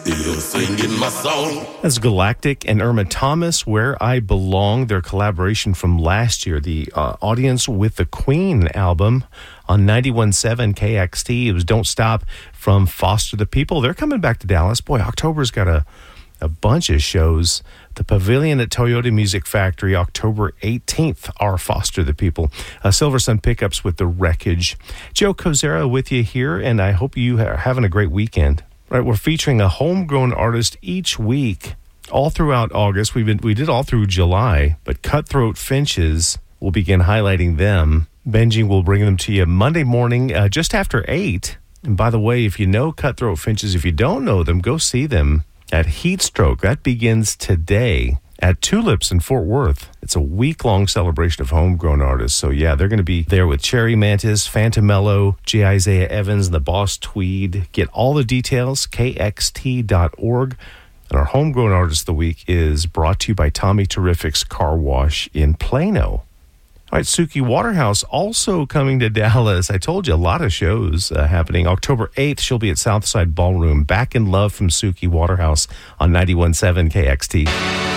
still singing my song. That's Galactic and Irma Thomas, Where I Belong, their collaboration from last year, the Audience with the Queen album on 91.7 KXT. It was Don't Stop from Foster the People. They're coming back to Dallas. Boy, October's got a bunch of shows. The Pavilion at Toyota Music Factory, October 18th, are Foster the People. Silver Sun Pickups with The Wreckage. Joe Kozera with you here, and I hope you are having a great weekend. Right, we're featuring a homegrown artist each week, all throughout August. We did all through July, but Cutthroat Finches, we'll begin highlighting them. Benji will bring them to you Monday morning, just after 8. And by the way, if you know Cutthroat Finches, if you don't know them, go see them at Heatstroke. That begins today at Tulips in Fort Worth. It's a week-long celebration of homegrown artists. So yeah, they're going to be there with Cherry Mantis, Phantomello, J. Isaiah Evans, and the Boss Tweed. Get all the details, kxt.org. And our homegrown artist of the week is brought to you by Tommy Terrific's Car Wash in Plano. All right, Suki Waterhouse also coming to Dallas. I told you, a lot of shows happening. October 8th, she'll be at Southside Ballroom. Back in Love from Suki Waterhouse on 91.7 KXT.